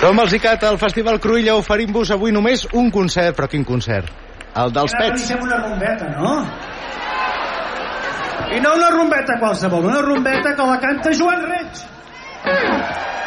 Com els ICAT al Festival Cruïlla oferim-vos avui només un concert, però quin concert? El dels Pets. Fem una rumbeta, no? I no una rumbeta qualsevol, una rumbeta que la canta Joan Reig.